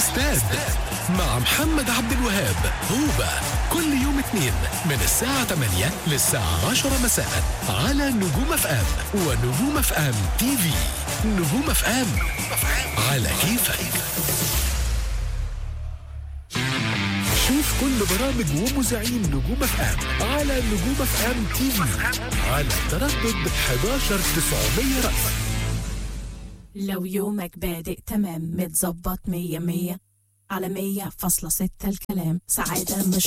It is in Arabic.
استاد مع محمد عبد الوهاب. هوبا كل يوم اثنين من الساعة 8 للساعة 10 مساء على نجوم اف ام ونجوم اف ام تي في. نجوم اف ام على كيفك. شوف كل برامج ومذيعين نجوم اف ام على نجوم اف ام تي في على تردد 11900 رأس. لو يومك بادئ تمام متظبط 100 على 100.6 الكلام سعادة مش